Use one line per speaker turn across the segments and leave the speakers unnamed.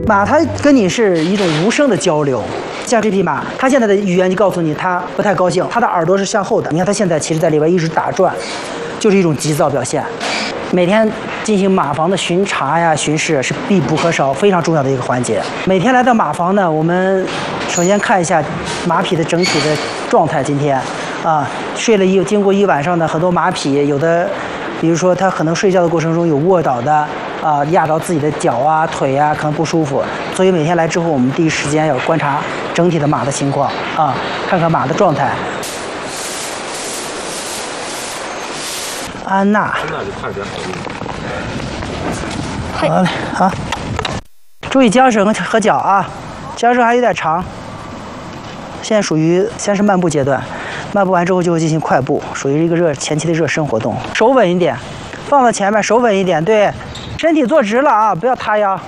马它跟你是一种无声的交流。像这匹马，它现在的语言就告诉你它不太高兴，它的耳朵是向后的。你看它现在其实在里边一直打转，就是一种急躁表现。每天进行马房的巡查呀、巡视是必不可少、非常重要的一个环节。每天来到马房呢，我们首先看一下马匹的整体的状态。今天经过一晚上的很多马匹，有的比如说它可能睡觉的过程中有卧倒的。压到自己的脚啊、腿啊，可能不舒服，所以每天来之后，我们第一时间要观察整体的马的情况看看马的状态。安娜就快点好嘞，好，注意缰绳和脚啊，缰绳还有点长。现在属于先是漫步阶段，漫步完之后就会进行快步，属于一个前期的热身活动。手稳一点，放到前面，手稳一点，对。身体坐直了啊，不要塌腰。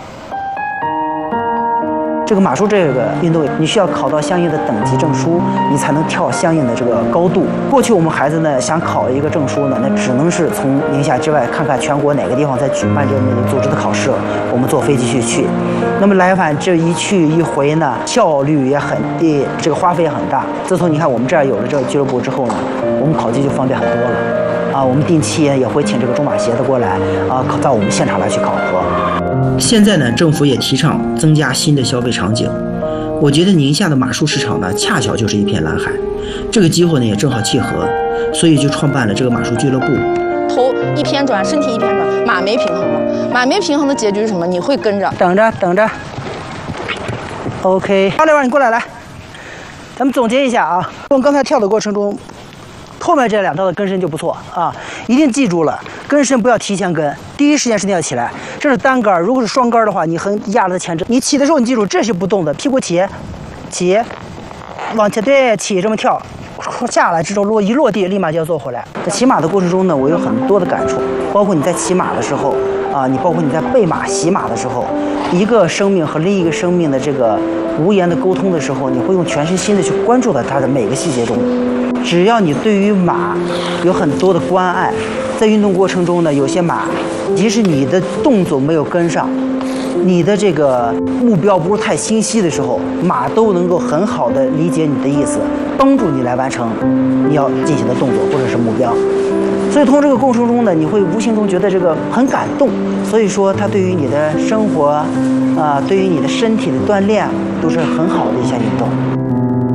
这个马术这个运动，你需要考到相应的等级证书，你才能跳相应的这个高度。过去我们孩子呢想考一个证书呢，那只能是从宁夏之外看看全国哪个地方在举办这个组织的考试，我们坐飞机去。那么来返这一去一回呢，效率也很低，这个花费也很大。自从你看我们这儿有了这个俱乐部之后呢，我们考级就方便很多了。我们定期也会请这个中马协的过来到我们现场来去考核。现在呢，政府也提倡增加新的消费场景。我觉得宁夏的马术市场呢，恰巧就是一片蓝海。这个机会呢，也正好契合，所以就创办了这个马术俱乐部。
头一偏转，身体一偏转，马没平衡了。马没平衡的结局是什么？你会跟着，
等着。OK， 大力丸，你过来，咱们总结一下啊。从刚才跳的过程中。后面这2道的跟身就不错一定记住了，跟身不要提前跟，第一时间身体要起来。这是单杆，如果是双杆的话，你压着前肢。你起的时候，你记住这是不动的，屁股起，往前对起，这么跳，下来之后，如果一落地，立马就要坐回来。在骑马的过程中呢，我有很多的感触，包括你在骑马的时候包括你在备马、洗马的时候，一个生命和另一个生命的这个无言的沟通的时候，你会用全身心的去关注到它的每个细节中。只要你对于马有很多的关爱，在运动过程中呢，有些马，即使你的动作没有跟上，你的这个目标不是太清晰的时候，马都能够很好的理解你的意思，帮助你来完成你要进行的动作或者是目标。所以通过这个过程中呢，你会无形中觉得这个很感动。所以说，它对于你的生活对于你的身体的锻炼都是很好的一项运动。